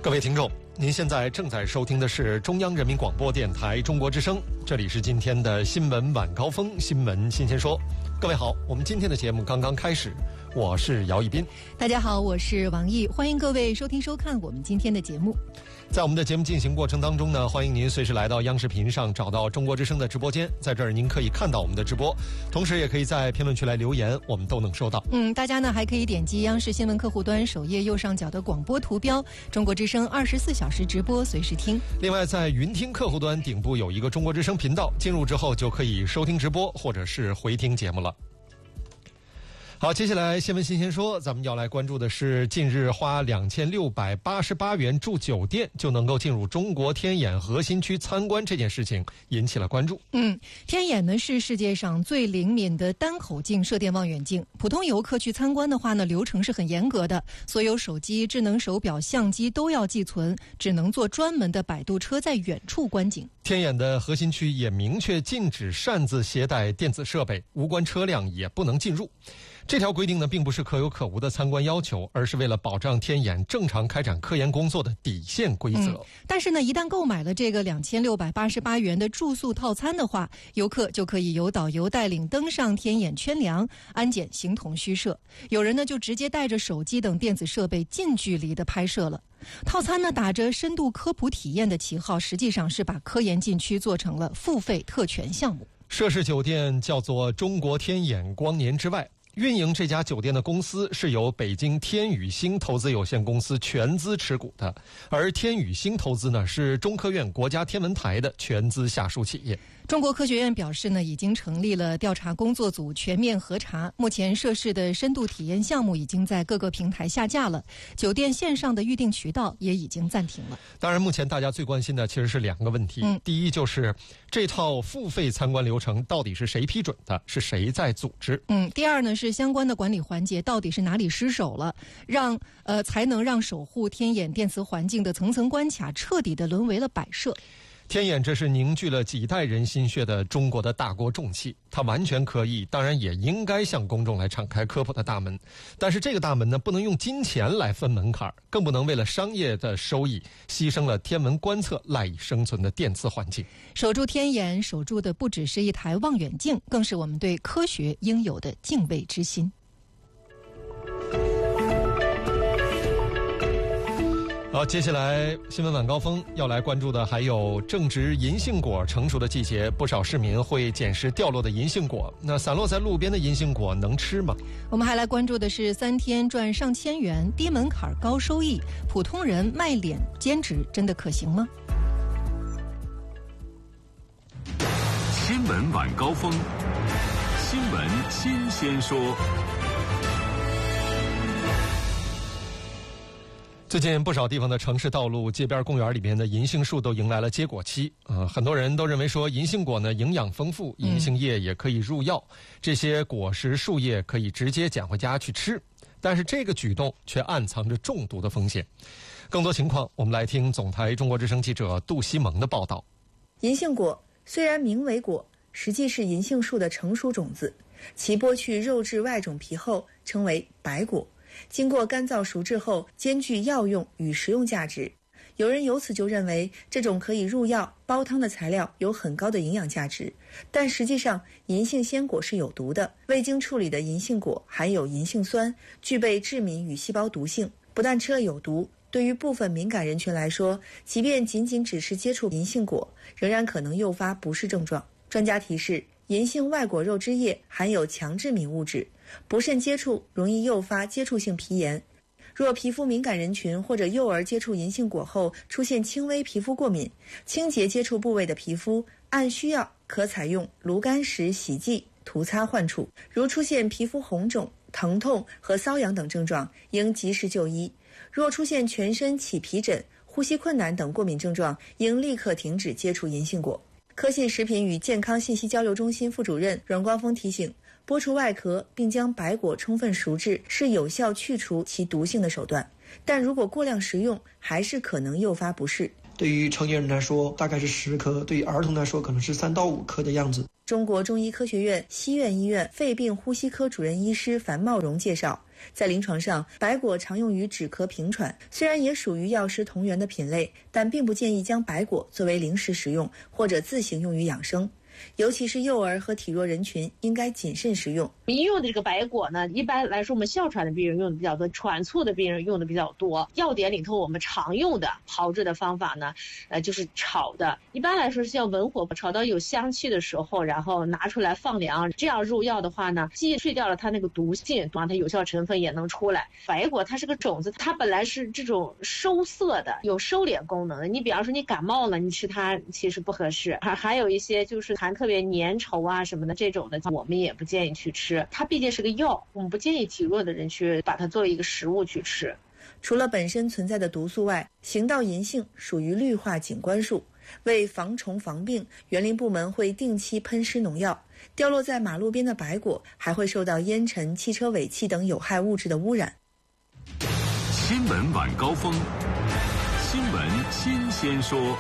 各位听众，您现在正在收听的是中央人民广播电台中国之声，这里是今天的新闻晚高峰，新闻新鲜说。各位好，我们今天的节目刚刚开始，我是姚一斌。 大家好，我是王毅，欢迎各位收听收看我们今天的节目。 在我们的节目进行过程当中呢，欢迎您随时来到央视频上找到中国之声的直播间，在这儿您可以看到我们的直播，同时也可以在评论区来留言，我们都能收到。 大家呢还可以点击央视新闻客户端首页右上角的广播图标，中国之声24小时直播随时听。 另外在云听客户端顶部有一个中国之声频道，进入之后就可以收听直播或者是回听节目了。好，接下来新闻新鲜说，咱们要来关注的是近日花2688元住酒店就能够进入中国天眼核心区参观这件事情引起了关注。 天眼呢是世界上最灵敏的单口径射电望远镜，普通游客去参观的话呢，流程是很严格的，所有手机、智能手表、相机都要寄存，只能坐专门的摆渡车在远处观景。 天眼的核心区也明确禁止擅自携带电子设备，无关车辆也不能进入。这条规定呢，并不是可有可无的参观要求，而是为了保障天眼正常开展科研工作的底线规则。 但是呢，一旦购买了这个2688元的住宿套餐的话，游客就可以由导游带领登上天眼圈梁，安检形同虚设。有人呢就直接带着手机等电子设备近距离的拍摄了。套餐呢打着深度科普体验的旗号，实际上是把科研禁区做成了付费特权项目。 涉事酒店叫做中国天眼光年之外，运营这家酒店的公司是由北京天宇星投资有限公司全资持股的，而天宇星投资呢是中科院国家天文台的全资下属企业。 中国科学院表示呢，已经成立了调查工作组，全面核查。目前涉事的深度体验项目已经在各个平台下架了，酒店线上的预订渠道也已经暂停了。 当然，目前大家最关心的其实是两个问题。第一就是这套付费参观流程到底是谁批准的，是谁在组织？ 第二呢是相关的管理环节到底是哪里失手了，才能让守护天眼电磁环境的层层关卡彻底的沦为了摆设。 天眼这是凝聚了几代人心血的中国的大国重器，它完全可以，当然也应该向公众来敞开科普的大门。但是这个大门呢，不能用金钱来分门槛，更不能为了商业的收益牺牲了天文观测赖以生存的电磁环境。 守住天眼，守住的不只是一台望远镜，更是我们对科学应有的敬畏之心。 好，接下来新闻晚高峰要来关注的还有正值银杏果成熟的季节，不少市民会捡拾掉落的银杏果。那散落在路边的银杏果能吃吗？ 我们还来关注的是3天赚上千元，低门槛高收益，普通人卖脸兼职真的可行吗？ 新闻晚高峰，新闻新鲜说。 最近不少地方的城市道路、街边公园里面的银杏树都迎来了结果期。很多人都认为说银杏果呢营养丰富，银杏叶也可以入药，这些果实树叶可以直接捡回家去吃。但是这个举动却暗藏着中毒的风险。更多情况，我们来听总台中国之声记者杜西蒙的报道。 银杏果虽然名为果，实际是银杏树的成熟种子，其剥去肉质外种皮后称为白果。经过干燥熟制后，兼具药用与食用价值。有人由此就认为这种可以入药煲汤的材料有很高的营养价值，但实际上银杏鲜果是有毒的。未经处理的银杏果含有银杏酸，具备致敏与细胞毒性，不但吃了有毒，对于部分敏感人群来说，即便仅只是接触银杏果，仍然可能诱发不适症状。专家提示，银杏外果肉汁液含有强致敏物质，不慎接触容易诱发接触性皮炎。若皮肤敏感人群或者幼儿接触银杏果后出现轻微皮肤过敏，清洁接触部位的皮肤，按需要可采用炉甘石洗剂涂擦患处。如出现皮肤红肿、疼痛和瘙痒等症状，应及时就医。若出现全身起皮疹、呼吸困难等过敏症状，应立刻停止接触银杏果。科信食品与健康信息交流中心副主任阮光峰提醒，剥除外壳并将白果充分熟制是有效去除其毒性的手段，但如果过量食用，还是可能诱发不适。 对于成年人来说大概是10颗，对于儿童来说可能是3到5颗的样子。 中国中医科学院西苑医院肺病呼吸科主任医师樊茂荣介绍， 在临床上，白果常用于止咳平喘，虽然也属于药食同源的品类，但并不建议将白果作为零食食用或者自行用于养生。尤其是幼儿和体弱人群应该谨慎食用。 医用的这个白果呢，一般来说我们哮喘的病人用的比较多，喘促的病人用的比较多。药典里头我们常用的炮制的方法呢，就是炒的。一般来说是要文火炒到有香气的时候，然后拿出来放凉。这样入药的话呢，既去掉了它那个毒性，让它有效成分也能出来。白果它是个种子，它本来是这种收涩的，有收敛功能的。你比方说你感冒了，你吃它其实不合适。还有一些就是特别粘稠啊什么的这种的，我们也不建议去吃。它毕竟是个药，我们不建议体弱的人去把它作为一个食物去吃。 除了本身存在的毒素外，行道银杏属于绿化景观树，为防虫防病，园林部门会定期喷施农药。掉落在马路边的白果还会受到烟尘、汽车尾气等有害物质的污染。 新闻晚高峰，新闻新鲜说。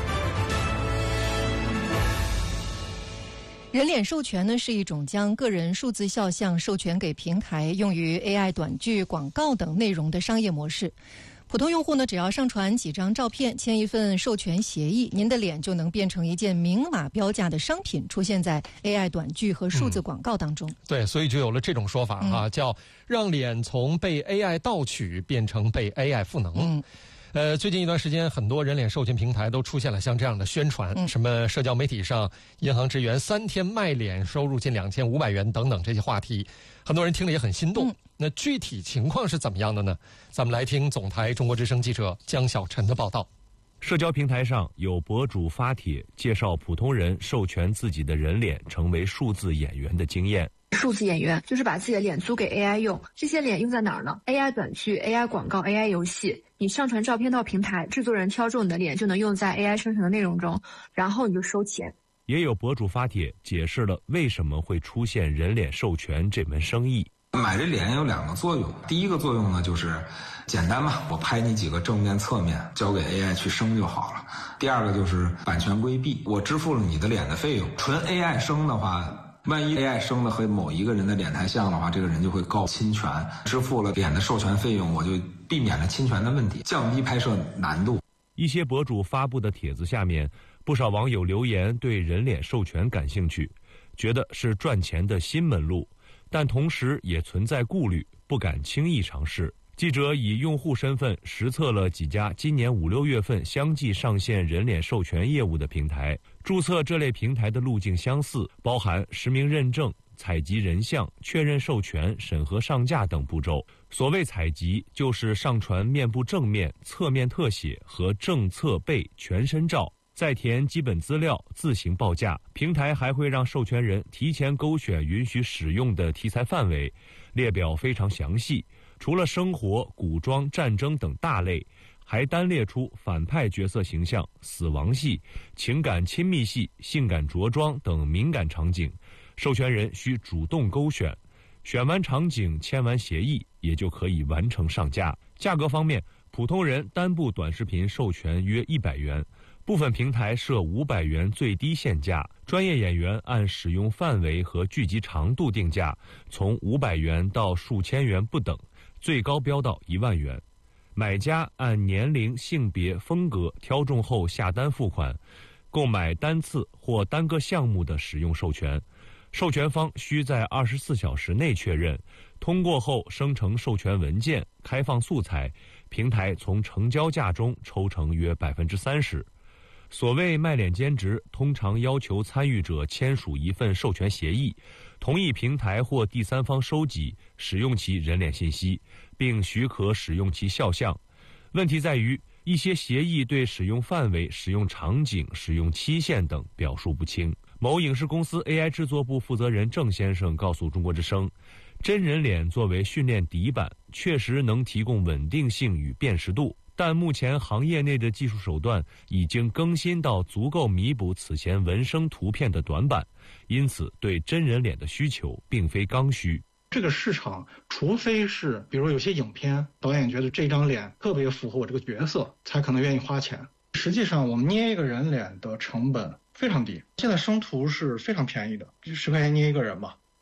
人脸授权呢是一种将个人数字肖像授权给平台，用于 AI 短剧、广告等内容的商业模式。普通用户呢，只要上传几张照片，签一份授权协议，您的脸就能变成一件明码标价的商品，出现在 AI 短剧和数字广告当中。 对，所以就有了这种说法啊，叫让脸从被 AI 盗取变成被 AI 赋能。最近一段时间，很多人脸授权平台都出现了像这样的宣传，什么社交媒体上银行职员3天卖脸收入近2500元等等这些话题，很多人听了也很心动。那具体情况是怎么样的呢？咱们来听总台中国之声记者江小晨的报道。 社交平台上有博主发帖介绍普通人授权自己的人脸成为数字演员的经验。 数字演员就是把自己的脸租给 AI 用，这些脸用在哪儿呢？ AI 短剧、AI 广告、AI 游戏。你上传照片到平台，制作人挑中你的脸就能用在 AI 生成的内容中，然后你就收钱。 也有博主发帖解释了为什么会出现人脸授权这门生意。 买这脸有2个作用，第一个作用呢就是简单嘛，我拍你几个正面侧面交给 AI 去生就好了。第二个就是版权规避，我支付了你的脸的费用。纯 AI 生的话，万一 AI 生的和某一个人的脸太像的话，这个人就会告侵权，支付了脸的授权费用，我就避免了侵权的问题，降低拍摄难度。 一些博主发布的帖子下面，不少网友留言对人脸授权感兴趣，觉得是赚钱的新门路，但同时也存在顾虑，不敢轻易尝试。记者以用户身份实测了几家今年5、6月份相继上线人脸授权业务的平台，注册这类平台的路径相似，包含实名认证、采集人像、确认授权、审核上架等步骤。所谓采集，就是上传面部正面、侧面特写和正侧背全身照，再填基本资料，自行报价。平台还会让授权人提前勾选允许使用的题材范围，列表非常详细。除了生活、古装、战争等大类，还单列出反派角色形象、死亡戏、情感亲密戏、性感着装等敏感场景，授权人需主动勾选，选完场景签完协议，也就可以完成上架。价格方面，普通人单部短视频授权约100元，部分平台设500元最低限价，专业演员按使用范围和剧集长度定价，从500元到数千元不等，最高标到1万元。买家按年龄、性别、风格挑中后下单付款，购买单次或单个项目的使用授权。授权方需在24小时内确认，通过后生成授权文件，开放素材，平台从成交价中抽成约30%。所谓卖脸兼职，通常要求参与者签署一份授权协议，同意平台或第三方收集、使用其人脸信息，并许可使用其肖像。问题在于，一些协议对使用范围、使用场景、使用期限等表述不清。某影视公司 AI 制作部负责人郑先生告诉中国之声，真人脸作为训练底板，确实能提供稳定性与辨识度，但目前行业内的技术手段已经更新到足够弥补此前纹身图片的短板，因此对真人脸的需求并非刚需。 这个市场除非是比如有些影片导演觉得这张脸特别符合我这个角色，才可能愿意花钱。实际上我们捏一个人脸的成本非常低，现在生图是非常便宜的，10块钱捏一个人嘛。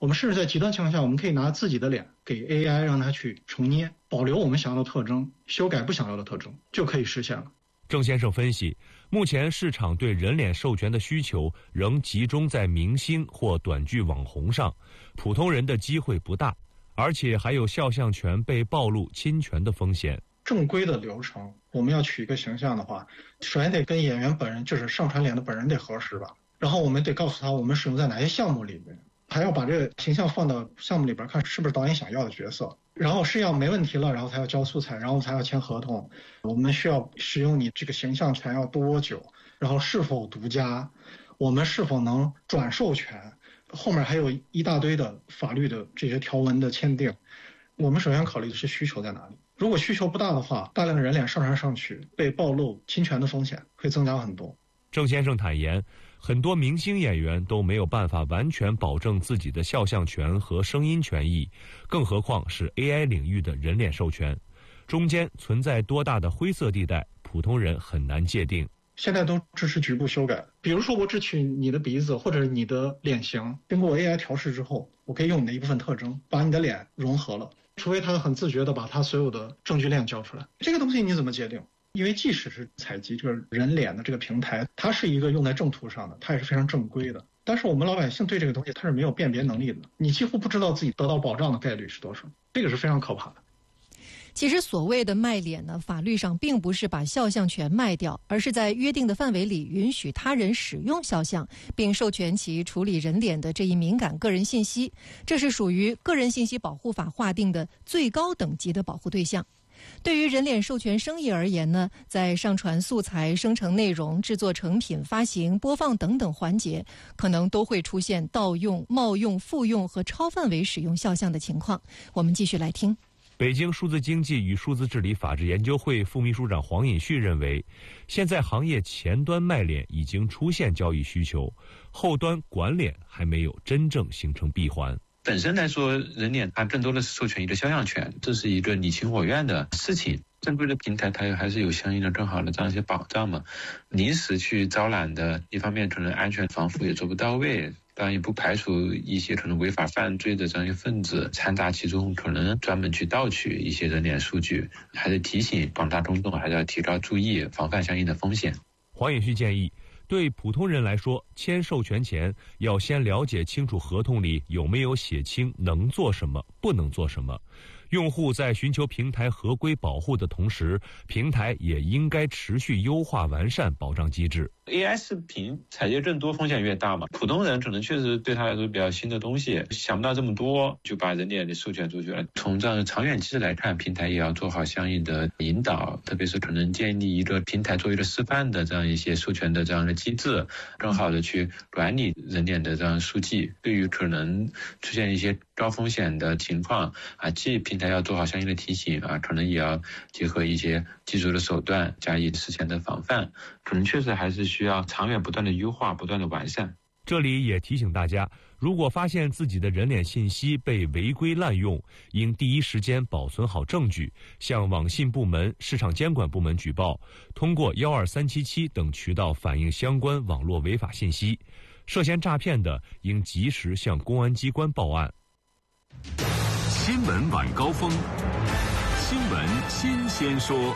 我们甚至在极端情况下，我们可以拿自己的脸给 AI 让它去重捏，保留我们想要的特征，修改不想要的特征，就可以实现了。 郑先生分析，目前市场对人脸授权的需求仍集中在明星或短剧网红上，普通人的机会不大，而且还有肖像权被暴露侵权的风险。 正规的流程，我们要取一个形象的话，首先得跟演员本人，就是上传脸的本人得核实吧，然后我们得告诉他我们使用在哪些项目里面，还要把这个形象放到项目里边看是不是导演想要的角色，然后是要没问题了，然后才要交素材，然后才要签合同。我们需要使用你这个形象权要多久，然后是否独家，我们是否能转授权，后面还有一大堆的法律的这些条文的签订。我们首先考虑的是需求在哪里，如果需求不大的话，大量的人脸上传上去被暴露侵权的风险会增加很多。 郑先生坦言，很多明星演员都没有办法完全保证自己的肖像权和声音权益，更何况是 AI 领域的人脸授权，中间存在多大的灰色地带，普通人很难界定。 现在都支持局部修改，比如说我只取你的鼻子或者你的脸型，经过 AI 调试之后，我可以用你的一部分特征把你的脸融合了，除非他很自觉的把他所有的证据链交出来。这个东西你怎么界定？因为即使是采集这个人脸的这个平台，它是一个用在正途上的，它也是非常正规的，但是我们老百姓对这个东西它是没有辨别能力的，你几乎不知道自己得到保障的概率是多少，这个是非常可怕的。 其实所谓的卖脸呢，法律上并不是把肖像权卖掉，而是在约定的范围里允许他人使用肖像，并授权其处理人脸的这一敏感个人信息，这是属于个人信息保护法划定的最高等级的保护对象。对于人脸授权生意而言呢，在上传素材、生成内容、制作成品、发行、播放等等环节，可能都会出现盗用、冒用、复用和超范围使用肖像的情况。我们继续来听。 北京数字经济与数字治理法治研究会副秘书长黄尹旭认为，现在行业前端卖脸已经出现交易需求，后端管脸还没有真正形成闭环。 本身来说，人脸它更多的是授权一个肖像权，这是一个你情我愿的事情。正规的平台它还是有相应的更好的这样一些保障嘛。临时去招揽的，一方面可能安全防护也做不到位，当然也不排除一些可能违法犯罪的这样一些分子掺杂其中，可能专门去盗取一些人脸数据。还是提醒广大公众还是要提高注意，防范相应的风险。 黄尹旭建议，对普通人来说，签授权前要先了解清楚合同里有没有写清能做什么、不能做什么。用户在寻求平台合规保护的同时，平台也应该持续优化完善保障机制。 AI 视频采集更多，风险越大嘛。普通人可能确实对他来说比较新的东西，想不到这么多，就把人脸授权出去了。从这样的长远机制来看，平台也要做好相应的引导，特别是可能建立一个平台作为一个示范的这样一些授权的这样的机制，更好的去管理人脸的这样数据。对于可能出现一些高风险的情况既平台要做好相应的提醒可能也要结合一些技术的手段加以事前的防范，可能确实还是需要长远不断的优化、不断的完善。 这里也提醒大家，如果发现自己的人脸信息被违规滥用，应第一时间保存好证据，向网信部门、市场监管部门举报，通过12377等渠道反映相关网络违法信息。涉嫌诈骗的，应及时向公安机关报案。 新闻晚高峰，新闻新鲜说。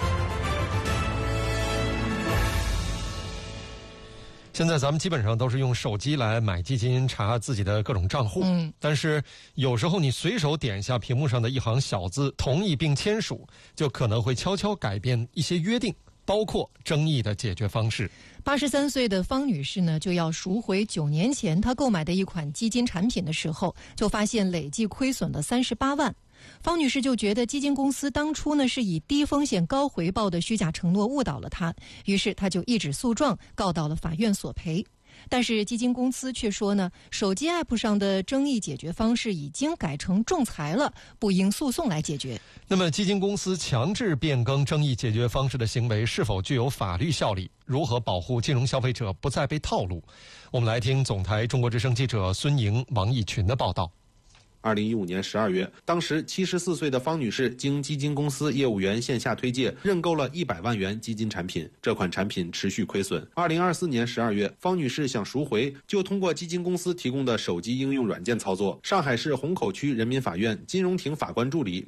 现在咱们基本上都是用手机来买基金，查自己的各种账户。但是有时候你随手点下屏幕上的一行小字“同意并签署”，就可能会悄悄改变一些约定，包括争议的解决方式。 83岁的方女士呢，就要赎回9年前她购买的一款基金产品的时候，就发现累计亏损了38万。方女士就觉得基金公司当初呢是以低风险高回报的虚假承诺误导了她，于是她就一纸诉状告到了法院索赔。但是基金公司却说呢，手机 App 上的争议解决方式已经改成仲裁了，不应诉讼来解决。 那么基金公司强制变更争议解决方式的行为是否具有法律效力？如何保护金融消费者不再被套路？我们来听总台中国之声记者孙莹、王义群的报道。 2015年12月，当时74岁的方女士经基金公司业务员线下推介认购了100万元基金产品，这款产品持续亏损。2024年12月，方女士想赎回，就通过基金公司提供的手机应用软件操作。上海市虹口区人民法院金融庭法官助理